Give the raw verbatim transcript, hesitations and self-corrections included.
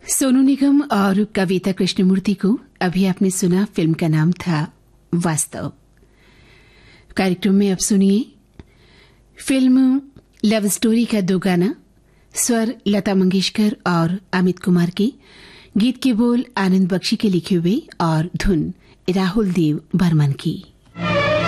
सोनू निगम और कविता कृष्णमूर्ति को अभी आपने सुना। फिल्म का नाम था वास्तव। कार्यक्रम में अब सुनिए फिल्म लव स्टोरी का दो गाना, स्वर लता मंगेशकर और अमित कुमार के, गीत के बोल आनंद बख्शी के लिखे हुए और धुन राहुल देव बर्मन की।